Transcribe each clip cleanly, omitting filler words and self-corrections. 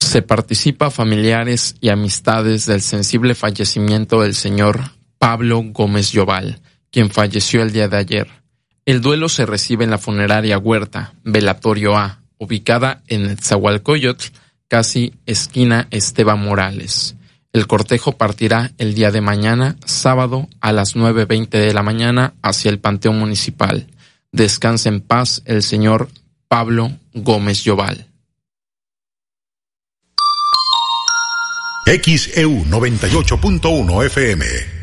Se participa a familiares y amistades del sensible fallecimiento del señor Pablo Gómez Lloval, quien falleció el día de ayer. El duelo se recibe en la funeraria Huerta, Velatorio A, ubicada en Netzahualcóyotl, casi esquina Esteban Morales. El cortejo partirá el día de mañana, sábado, a las 9:20 de la mañana hacia el Panteón Municipal. Descanse en paz el señor Pablo Gómez Lloval. XEU 98.1 FM.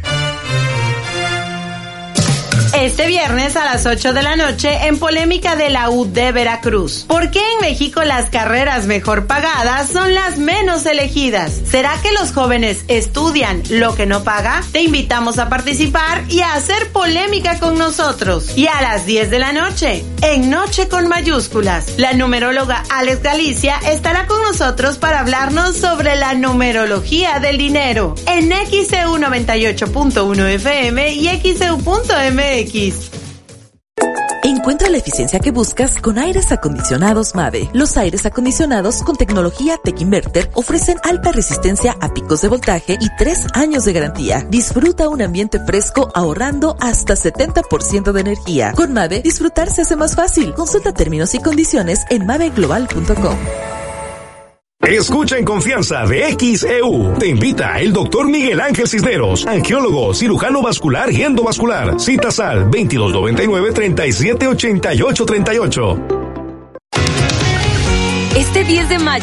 Este viernes a las 8 de la noche en polémica de la UD Veracruz. ¿Por qué en México las carreras mejor pagadas son las menos elegidas? ¿Será que los jóvenes estudian lo que no paga? Te invitamos a participar y a hacer polémica con nosotros. Y a las 10 de la noche, en Noche con mayúsculas, la numeróloga Alex Galicia estará con nosotros para hablarnos sobre la numerología del dinero en XEU 98.1 FM y XEU.mx. Encuentra la eficiencia que buscas con aires acondicionados Mave. Los aires acondicionados con tecnología Tech Inverter ofrecen alta resistencia a picos de voltaje y 3 años de garantía. Disfruta un ambiente fresco ahorrando hasta 70% de energía. Con Mave, disfrutar se hace más fácil. Consulta términos y condiciones en maveglobal.com. Escucha en confianza de XEU. Te invita el doctor Miguel Ángel Cisneros, angiólogo, cirujano vascular y endovascular. Citas al 2299-378838. Este 10 de mayo